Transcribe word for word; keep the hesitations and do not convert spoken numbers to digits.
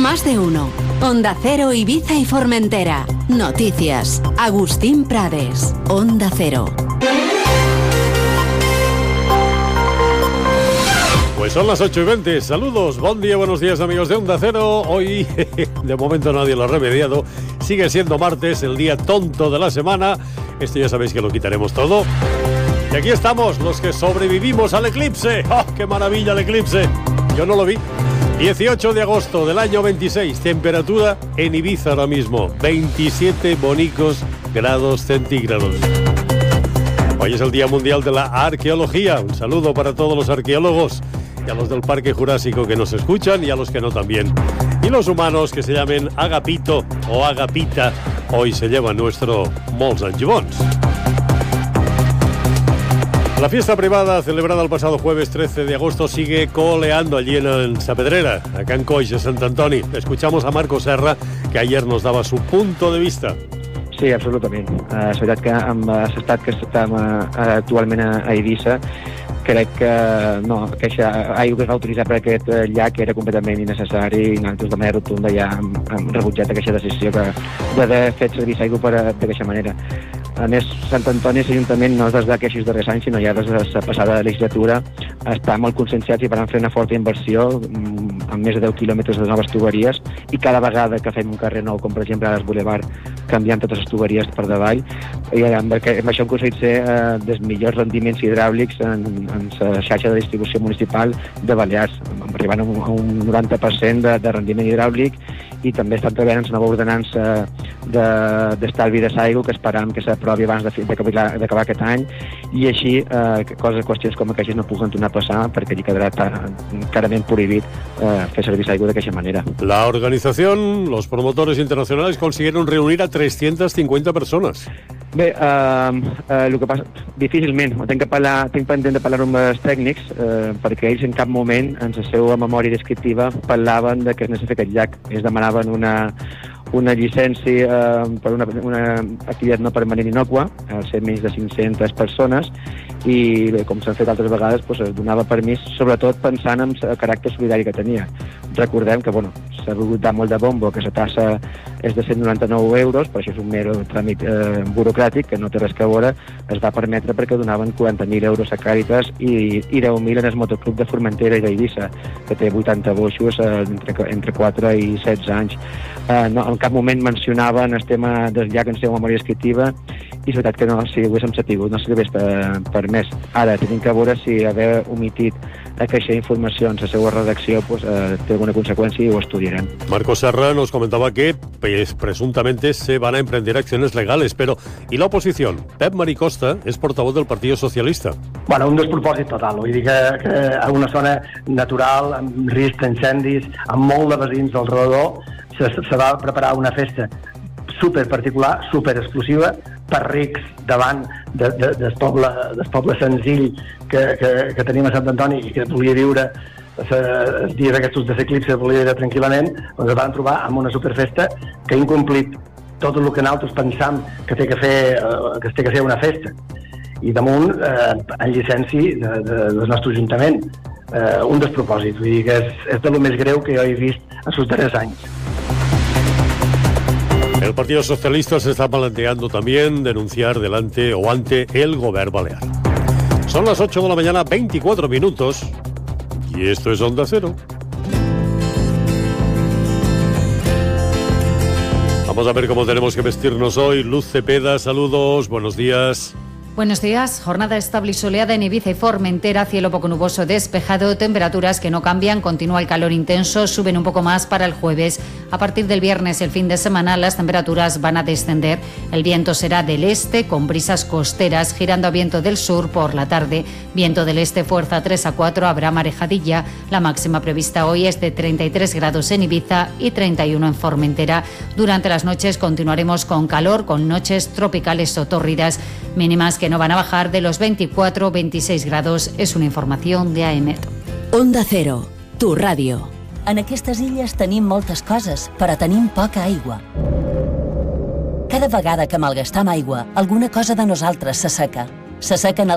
Más de uno. Onda Cero, Ibiza y Formentera. Noticias. Agustín Prades. Onda Cero. Pues son las ocho y veinte. Saludos, buen día, buenos días, amigos de Onda Cero. Hoy, de momento nadie lo ha remediado. Sigue siendo martes, el día tonto de la semana. Esto ya sabéis que lo quitaremos todo. Y aquí estamos, los que sobrevivimos al eclipse. ¡Oh, qué maravilla el eclipse! Yo no lo vi. dieciocho de agosto del año veintiséis. Temperatura en Ibiza ahora mismo. veintisiete bonicos grados centígrados. Hoy es el Día Mundial de la Arqueología. Un saludo para todos los arqueólogos y a los del Parque Jurásico que nos escuchan y a los que no también. Y los humanos que se llamen Agapito o Agapita, hoy se llevan nuestro molts anys bons. La fiesta privada celebrada el pasado jueves trece de agosto sigue coleando allí en, en Sapedrera, acá en Coix, de Sant Antoni. Escuchamos a Marco Serra, que ayer nos daba su punto de vista. Sí, absolutament. Uh, és veritat que amb l'estat que estem uh, actualment a, a Eivissa, crec que no, aquesta aigua que es va utilitzar per aquest llac era completament innecessari i nosaltres de manera rotunda ja hem, hem rebutjat aquesta decisió que d'haver fet servir l'aigua per d'aquesta manera. A més, Sant Antoni, l'Ajuntament, no és des d'aquests darrers anys, sinó ja des de la passada legislatura, està molt conscienciats i van fer una forta inversió amb més de deu quilòmetres de noves tuberies, i cada vegada que fem un carrer nou, com per exemple ara el Boulevard, canviant totes les tuberies per davall, i amb, amb això hem aconseguit ser eh, dels millors rendiments hidràulics en, en la xarxa de distribució municipal de Balears, arribant a un, a un noranta per cent de, de rendiment hidràulic, i també estan treballant en la nova ordenança d'estalvi de l'aigua que esperam que s'aprovi abans d'acabar aquest any, i així eh, coses, qüestions com aquestes no puguen tornar a passar perquè allí quedarà clarament prohibit eh, fer servir l'aigua d'aquesta manera. La organización, los promotores internacionales consiguieron reunir a trescientas cincuenta personas. Bé, eh, eh, el que passa, difícilment, tinc, que parlar, tinc pendent de parlar amb els tècnics eh, perquè ells en cap moment en la seva memòria descriptiva parlaven de que es necessita aquest llac. Ells demanaven una, una llicència eh, per una, una activitat no permanent innòcua, al ser menys de cinc-centes persones, i bé, com s'han fet altres vegades, doncs, es donava permís, sobretot pensant en el caràcter solidari que tenia. Recordem que bueno, s'ha volgut dar molt de bombo, que la tassa és de cent noranta-nou euros, però això és un mero tràmit eh, burocràtic que no té res a veure. Es va permetre perquè donaven quaranta mil euros a Càritas i, i deu mil en el motoclub de Formentera i d'Eivissa, que té vuitanta boixos eh, entre, entre quatre i setze anys. Eh, no, en cap moment mencionaven el tema del llac en la seva memòria descriptiva, i és veritat que no, si ho haguéssim sabut, no s'hagués permès. Ara, tenim que veure si haver omitit aquesta informació en la seva redacció pues, eh, té alguna consecuencia y lo estudiarán. Marco Serra nos comentaba que pues, presuntamente se van a emprender acciones legales, pero ¿y la oposición? Pep Maricosta es portavoz del Partido Socialista. Bueno, un despropòsit total, vull dir que, que a una zona natural, amb risc d'incendis, amb molt de veïns al redador, se, se va preparar una festa super particular, super exclusiva, per rics davant de, de, del poble, del poble senzill que, que, que tenim a Sant Antoni i que volia viure els dies aquests de l'eclipse, volia viure tranquil·lament, doncs es van trobar amb una superfesta que ha incomplit tot el que nosaltres pensam que té que fer, que té que ser una festa. I damunt, eh, en llicència de, de, del nostre Ajuntament, eh, un despropòsit. Vull dir que és, és de lo més greu que jo he vist en els darrers anys. El Partido Socialista se está planteando también denunciar delante o ante el Gobierno Balear. Son las ocho de la mañana, veinticuatro minutos, y esto es Onda Cero. Vamos a ver cómo tenemos que vestirnos hoy. Luz Cepeda, saludos, buenos días. Buenos días. Jornada estable y soleada en Ibiza y Formentera, cielo poco nuboso despejado, temperaturas que no cambian, continúa el calor intenso, suben un poco más para el jueves. A partir del viernes y el fin de semana las temperaturas van a descender. El viento será del este con brisas costeras, girando a viento del sur por la tarde. Viento del este fuerza tres a cuatro, habrá marejadilla. La máxima prevista hoy es de treinta y tres grados en Ibiza y treinta y uno en Formentera. Durante las noches continuaremos con calor, con noches tropicales o tórridas, mínimas que no van a bajar de los veinticuatro a veintiséis grados. És una informació de A E M E T. Onda Cero, tu ràdio. En aquestes illes tenim moltes coses, però tenim poca aigua. Cada vegada que malgastam aigua, alguna cosa de nosaltres s'asseca. S'assequen els